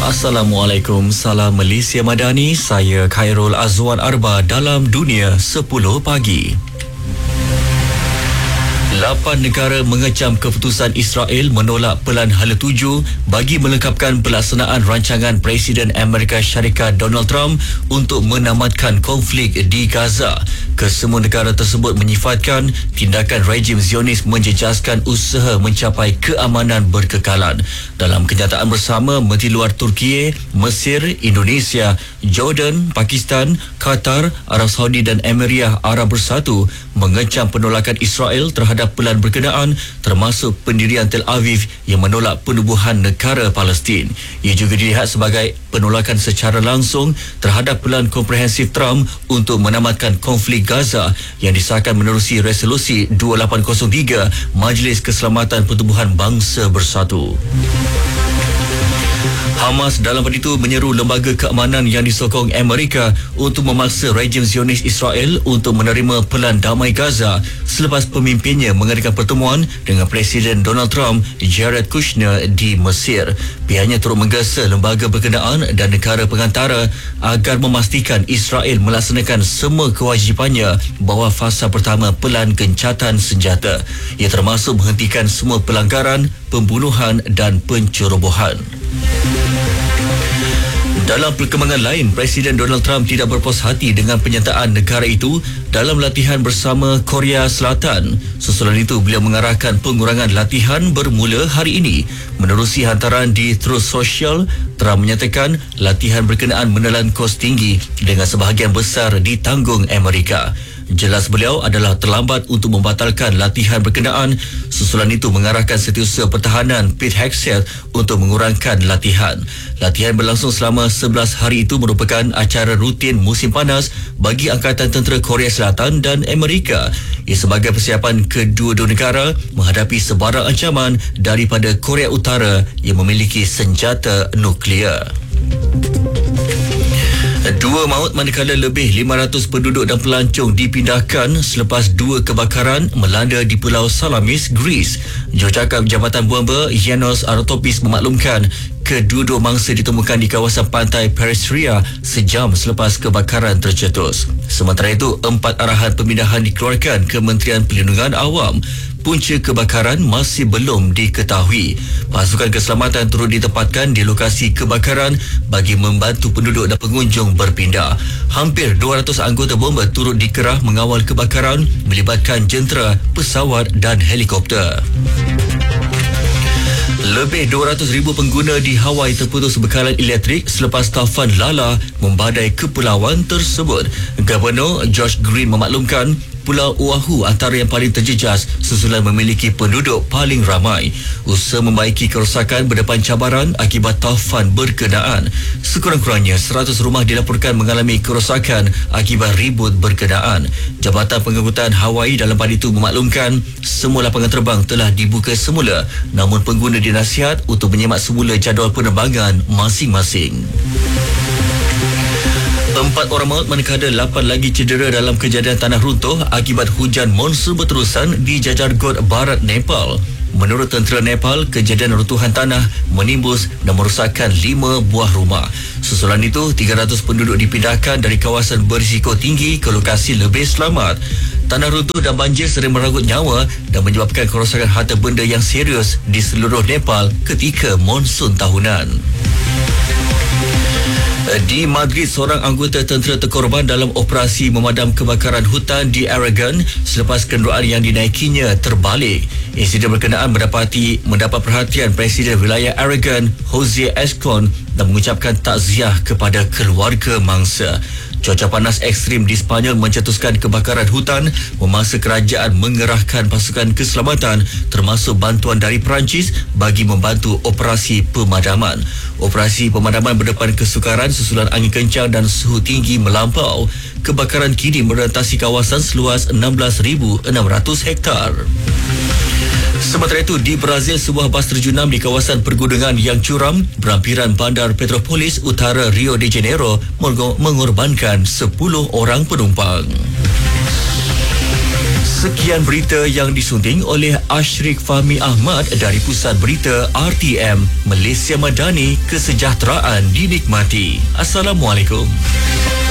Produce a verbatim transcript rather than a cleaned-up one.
Assalamualaikum, salam Malaysia Madani. Saya Khairul Azwan Arba dalam Dunia sepuluh pagi. Lapan negara mengecam keputusan Israel menolak Pelan Hala tujuh bagi melengkapkan pelaksanaan rancangan Presiden Amerika Syarikat Donald Trump untuk menamatkan konflik di Gaza. Kesemua negara tersebut menyifatkan tindakan rejim Zionis menjejaskan usaha mencapai keamanan berkekalan. Dalam kenyataan bersama, Menteri Luar Turki, Mesir, Indonesia, Jordan, Pakistan, Qatar, Arab Saudi dan Emirat Arab Bersatu mengecam penolakan Israel terhadap pelan berkenaan, termasuk pendirian Tel Aviv yang menolak penubuhan negara Palestin. Ia juga dilihat sebagai penolakan secara langsung terhadap pelan komprehensif Trump untuk menamatkan konflik Gaza yang disahkan menerusi resolusi dua lapan kosong tiga Majlis Keselamatan Pertubuhan Bangsa Bersatu. Hamas dalam pada itu menyeru lembaga keamanan yang disokong Amerika untuk memaksa rejim Zionis Israel untuk menerima pelan damai Gaza selepas pemimpinnya mengadakan pertemuan dengan Presiden Donald Trump, Jared Kushner di Mesir. Pihaknya turut menggesa lembaga berkenaan dan negara pengantara agar memastikan Israel melaksanakan semua kewajipannya bawah fasa pertama pelan gencatan senjata. Ia termasuk menghentikan semua pelanggaran, pembunuhan dan pencerobohan. Dalam perkembangan lain, Presiden Donald Trump tidak berpuas hati dengan penyertaan negara itu dalam latihan bersama Korea Selatan. Susulan itu, beliau mengarahkan pengurangan latihan bermula hari ini. Menerusi hantaran di Truth Social, Trump menyatakan latihan berkenaan menelan kos tinggi dengan sebahagian besar ditanggung Amerika. Jelas beliau adalah terlambat untuk membatalkan latihan berkenaan. Susulan itu mengarahkan Setiausaha Pertahanan Pete Hegseth untuk mengurangkan latihan. Latihan berlangsung selama sebelas hari itu merupakan acara rutin musim panas bagi Angkatan Tentera Korea Selatan dan Amerika. Ia sebagai persiapan kedua-dua negara menghadapi sebarang ancaman daripada Korea Utara yang memiliki senjata nuklear. Dua maut manakala lebih lima ratus penduduk dan pelancong dipindahkan selepas dua kebakaran melanda di Pulau Salamis, Greece. Jurucakap Jabatan Bomba Yanos Aratopis memaklumkan kedua-dua mangsa ditemukan di kawasan pantai Peristria sejam selepas kebakaran tercetus. Sementara itu, empat arahan pemindahan dikeluarkan Kementerian Perlindungan Awam. Punca kebakaran masih belum diketahui. Pasukan keselamatan turut ditempatkan di lokasi kebakaran bagi membantu penduduk dan pengunjung berpindah. Hampir dua ratus anggota bomba turut dikerah mengawal kebakaran melibatkan jentera, pesawat dan helikopter. Lebih dua ratus ribu pengguna di Hawaii terputus bekalan elektrik selepas taufan Lala membadai kepulauan tersebut. Gubernur Josh Green memaklumkan Pulau Oahu antara yang paling terjejas susulan memiliki penduduk paling ramai. Usaha membaiki kerosakan berdepan cabaran akibat taufan berkenaan. Sekurang-kurangnya seratus rumah dilaporkan mengalami kerosakan akibat ribut berkenaan. Jabatan Pengangkutan Hawaii dalam pada itu memaklumkan semua lapangan terbang telah dibuka semula, namun pengguna dinasihat untuk menyemak semula jadual penerbangan masing-masing. Empat orang maut manakala lapan lagi cedera dalam kejadian tanah runtuh akibat hujan monsun berterusan di Jajargot Barat, Nepal. Menurut tentera Nepal, kejadian runtuhan tanah menimbus dan merosakkan lima buah rumah. Susulan itu, tiga ratus penduduk dipindahkan dari kawasan berisiko tinggi ke lokasi lebih selamat. Tanah runtuh dan banjir sering merenggut nyawa dan menyebabkan kerosakan harta benda yang serius di seluruh Nepal ketika monsun tahunan. Di Madrid, seorang anggota tentera terkorban dalam operasi memadam kebakaran hutan di Aragon selepas kenderaan yang dinaikinya terbalik. Insiden berkenaan mendapati mendapat perhatian Presiden Wilayah Aragon, Jose Escon, dan mengucapkan takziah kepada keluarga mangsa. Cuaca panas ekstrim di Sepanyol mencetuskan kebakaran hutan, memaksa kerajaan mengerahkan pasukan keselamatan termasuk bantuan dari Perancis bagi membantu operasi pemadaman. Operasi pemadaman berdepan kesukaran susulan angin kencang dan suhu tinggi melampau. Kebakaran kini merentasi kawasan seluas enam belas ribu enam ratus hektar. Sementara itu, di Brazil, sebuah bas terjunam di kawasan pergunungan yang curam berhampiran bandar Petropolis utara Rio de Janeiro mengorbankan sepuluh orang penumpang. Sekian berita yang disunting oleh Ashrik Fahmi Ahmad dari Pusat Berita R T M Malaysia Madani, kesejahteraan dinikmati. Assalamualaikum.